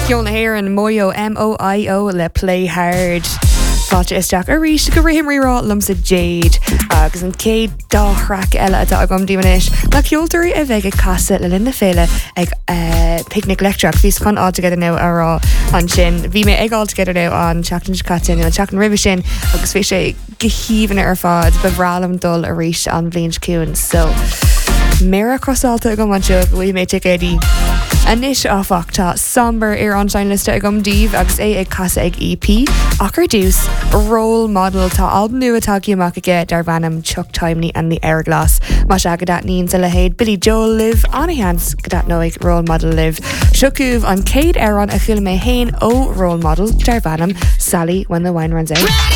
Fiona Heron Moyo M-O-I-O le Play Hard. Fáte isteach a rís go réimrí rá lumsa Jade agus an céad dáthrac eile atá agam dímanis le ceoltarí a bheith casa le linna féile ag picnic lecture fís chun átogether now ará an sin bhí mé ag átogether now an Teachtain Catain an Teachtain Ribh sin agus bhí sé gohíomhanna ar fád bhrálam dul a rís an bblionn ciúin so mera crosáilta agam an seo bhí mé tic édí Anis áfachta somber ar ansein liste ag díomh agus é ag casa ag EP ach ar dús role model tá album nua atá amach aige dar bhanam Chuck Timely and the Hourglass má se gadat níon sa le héad Billy Joel live Annie Hans gadat nóig role model live Siocúh an céad éireann a chuile mé hain ó role model dar bhanam Sally When the Wine Runs Out.